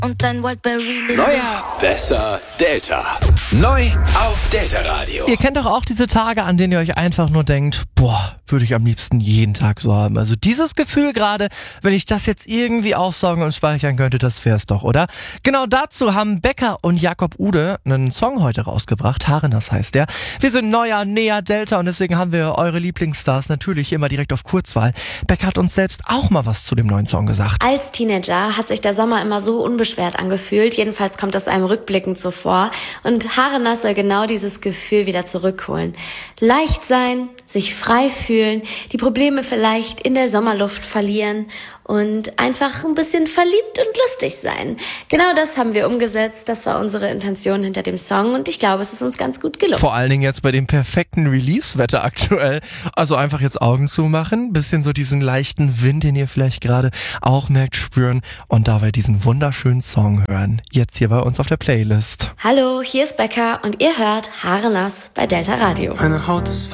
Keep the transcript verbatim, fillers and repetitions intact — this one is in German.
und dein Wildberry. Neuer, besser, Delta. Neu auf Delta Radio. Ihr kennt doch auch diese Tage, an denen ihr euch einfach nur denkt, boah, würde ich am liebsten jeden Tag so haben. Also dieses Gefühl gerade, wenn ich das jetzt irgendwie aufsaugen und speichern könnte, das wär's doch, oder? Genau dazu haben Becker und Jakob Ude einen Song heute rausgebracht. Harenas heißt der. Wir sind neuer, näher Delta und deswegen haben wir eure Lieblingsstars natürlich immer direkt auf Kurzwahl. Becker hat uns selbst auch mal was zu dem neuen Song gesagt. Als Teenager hat sich der Sommer immer so unbeschwert angefühlt. Jedenfalls kommt das einem rückblickend so vor. Und Harenas soll genau dieses Gefühl wieder zurückholen. Leicht sein, sich frei fühlen, die Probleme vielleicht in der Sommerluft verlieren und einfach ein bisschen verliebt und lustig sein. Genau das haben wir umgesetzt. Das war unsere Intention hinter dem Song und ich glaube, es ist uns ganz gut gelungen. Vor allen Dingen jetzt bei dem perfekten Release-Wetter aktuell. Also einfach jetzt Augen zumachen, bisschen so diesen leichten Wind, den ihr vielleicht gerade auch merkt, spüren und dabei diesen wunderschönen Song hören. Jetzt hier bei uns auf der Playlist. Hallo, hier ist Becker und ihr hört Harenas bei Delta Radio. Meine Haut ist